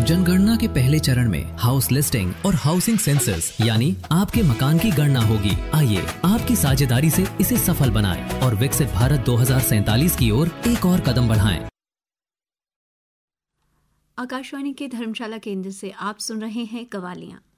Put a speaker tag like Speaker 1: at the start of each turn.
Speaker 1: जनगणना के पहले चरण में हाउस लिस्टिंग और हाउसिंग सेंसस यानी आपके मकान की गणना होगी। आइए आपकी साझेदारी से इसे सफल बनाएं और विकसित भारत 2047 की ओर एक और कदम बढ़ाएं।
Speaker 2: आकाशवाणी के धर्मशाला केंद्र से आप सुन रहे हैं कवालियां।